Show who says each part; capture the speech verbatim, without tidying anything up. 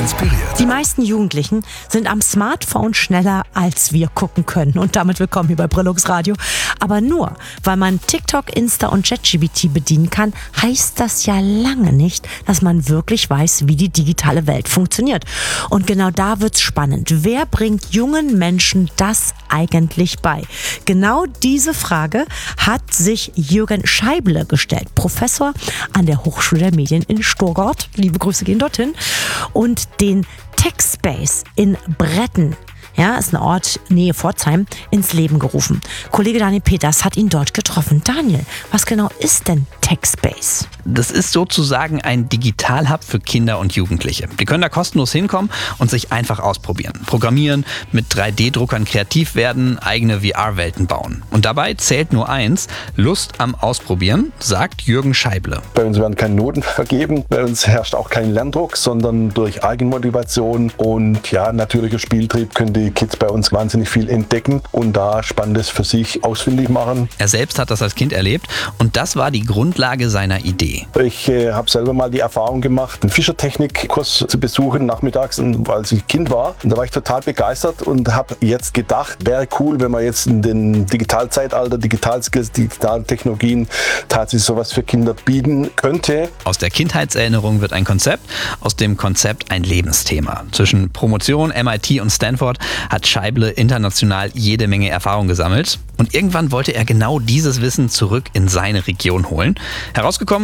Speaker 1: inspiriert.
Speaker 2: Die meisten Jugendlichen sind am Smartphone schneller, als wir gucken können. Und damit willkommen hier bei Brillux Radio. Aber nur, weil man TikTok, Insta und ChatGPT bedienen kann, heißt das ja lange nicht, dass man wirklich weiß, wie die digitale Welt funktioniert. Und genau da wird's spannend. Wer bringt jungen Menschen das eigentlich bei? Genau diese Frage hat sich Jürgen Scheible gestellt, Professor an der Hochschule der Medien in Stuttgart. Liebe Grüße gehen dorthin. Und den TechSpace in Bretten, ja, ist ein Ort Nähe Pforzheim, ins Leben gerufen. Kollege Daniel Peters hat ihn dort getroffen. Daniel, was genau ist denn TechSpace?
Speaker 3: Das ist sozusagen ein Digital-Hub für Kinder und Jugendliche. Die können da kostenlos hinkommen und sich einfach ausprobieren. Programmieren, mit drei D Druckern kreativ werden, eigene V R-Welten bauen. Und dabei zählt nur eins: Lust am Ausprobieren, sagt Jürgen Scheible.
Speaker 4: Bei uns werden keine Noten vergeben, bei uns herrscht auch kein Lerndruck, sondern durch Eigenmotivation und ja, natürlicher Spieltrieb können die Kids bei uns wahnsinnig viel entdecken und da Spannendes für sich ausfindig machen.
Speaker 3: Er selbst hat das als Kind erlebt und das war die Grundlage seiner Idee.
Speaker 4: Ich äh, habe selber mal die Erfahrung gemacht, einen Fischertechnikkurs zu besuchen nachmittags, als ich Kind war. Und da war ich total begeistert und habe jetzt gedacht, wäre cool, wenn man jetzt in den Digitalzeitalter, Digitalskills, digitalen Technologien tatsächlich sowas für Kinder bieten könnte.
Speaker 3: Aus der Kindheitserinnerung wird ein Konzept, aus dem Konzept ein Lebensthema. Zwischen Promotion, M I T und Stanford hat Scheible international jede Menge Erfahrung gesammelt. Und irgendwann wollte er genau dieses Wissen zurück in seine Region holen. Herausgekommen